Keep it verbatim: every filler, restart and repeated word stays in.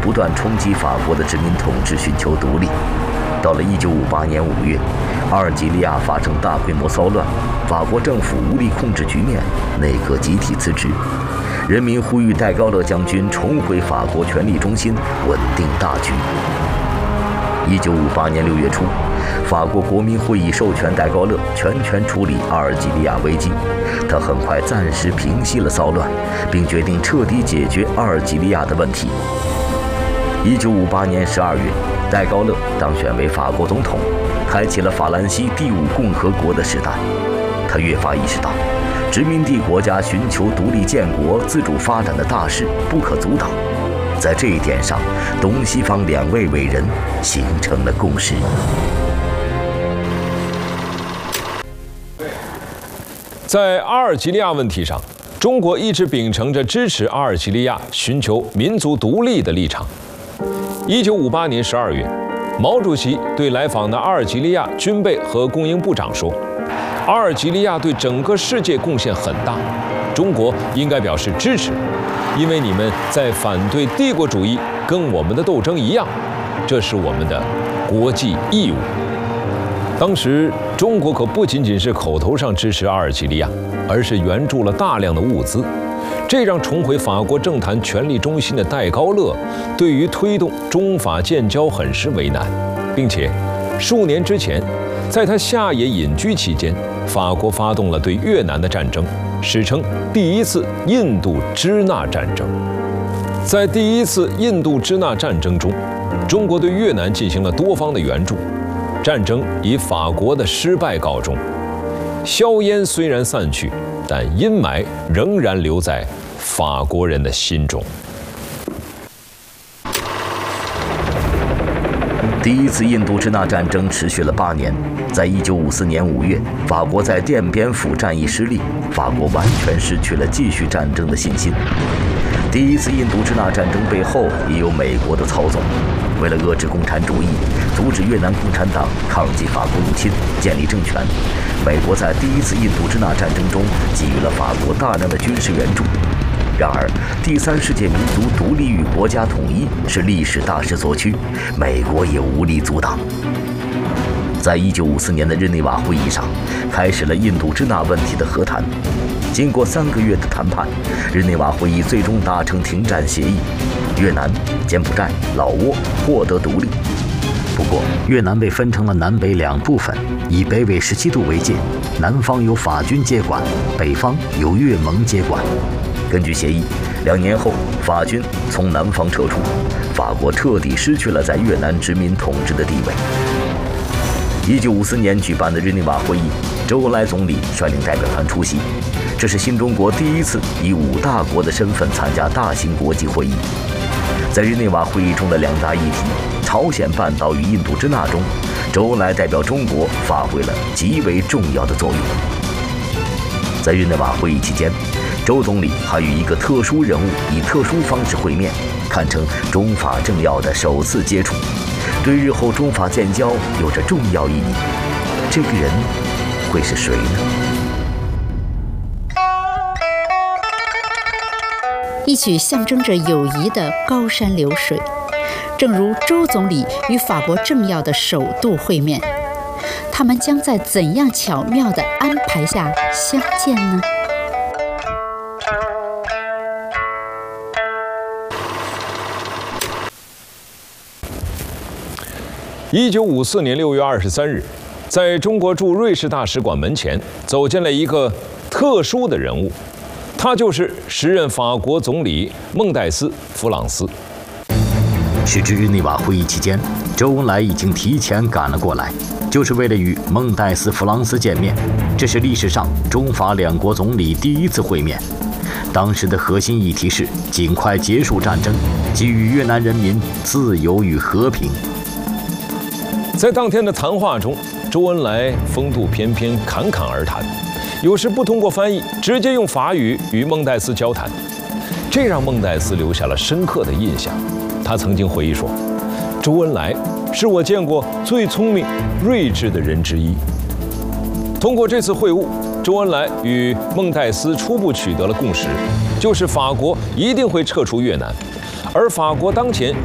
不断冲击法国的殖民统治，寻求独立。到了一九五八年五月，阿尔及利亚发生大规模骚乱，法国政府无力控制局面，内阁集体辞职。人民呼吁戴高乐将军重回法国权力中心，稳定大局。一九五八年六月初，法国国民会议授权戴高乐全权处理阿尔及利亚危机。他很快暂时平息了骚乱，并决定彻底解决阿尔及利亚的问题。一九五八年十二月，戴高乐当选为法国总统，开启了法兰西第五共和国的时代。他越发意识到，殖民地国家寻求独立建国、自主发展的大势不可阻挡。在这一点上，东西方两位伟人形成了共识。 在阿尔及利亚问题上，中国一直秉承着支持阿尔及利亚寻求民族独立的立场。一九五八年十二月，毛主席对来访的阿尔及利亚军备和供应部长说：“阿尔及利亚对整个世界贡献很大，中国应该表示支持，因为你们在反对帝国主义，跟我们的斗争一样，这是我们的国际义务。”当时，中国可不仅仅是口头上支持阿尔及利亚，而是援助了大量的物资。这让重回法国政坛权力中心的戴高乐，对于推动中法建交很是为难，并且数年之前，在他下野隐居期间，法国发动了对越南的战争，史称第一次印度支那战争。在第一次印度支那战争中，中国对越南进行了多方的援助。战争以法国的失败告终，硝烟虽然散去，但阴霾仍然留在法国人的心中。 第一次印度支那战争持续了八年，在一九五四年五月，法国在奠边府战役失利，法国完全失去了继续战争的信心。第一次印度支那战争背后也有美国的操纵。为了遏制共产主义，阻止越南共产党抗击法国入侵，建立政权，美国在第一次印度支那战争中给予了法国大量的军事援助。然而，第三世界民族独立与国家统一是历史大势所趋，美国也无力阻挡。在一九五四年的日内瓦会议上，开始了印度支那问题的和谈。经过三个月的谈判，日内瓦会议最终达成停战协议，越南、柬埔寨、老挝获得独立。不过，越南被分成了南北两部分，以北纬十七度为界，南方由法军接管，北方由越盟接管。根据协议，两年后法军从南方撤出，法国彻底失去了在越南殖民统治的地位。一九五四年举办的日内瓦会议，周恩来总理率领代表团出席，这是新中国第一次以五大国的身份参加大型国际会议。在日内瓦会议中的两大议题朝鲜半岛与印度支那中，周恩来代表中国发挥了极为重要的作用。在日内瓦会议期间，周总理还与一个特殊人物以特殊方式会面，堪称中法政要的首次接触，对日后中法建交有着重要意义。这个人会是谁呢？ 一曲象征着友谊的高山流水，正如周总理与法国政要的首度会面，他们将在怎样巧妙的安排下相见呢？ 一九五四年六月二十三日，在中国驻瑞士大使馆门前走进了一个特殊的人物，他就是时任法国总理孟戴斯·弗朗斯。 时值日内瓦会议期间，周恩来已经提前赶了过来，就是为了与孟戴斯·弗朗斯见面。这是历史上中法两国总理第一次会面。当时的核心议题是尽快结束战争，给予越南人民自由与和平。 在当天的谈话中，周恩来风度翩翩，侃侃而谈，有时不通过翻译，直接用法语与孟戴斯交谈，这让孟戴斯留下了深刻的印象。他曾经回忆说，周恩来是我见过最聪明、睿智的人之一。通过这次会晤，周恩来与孟戴斯初步取得了共识，就是法国一定会撤出越南，而法国当前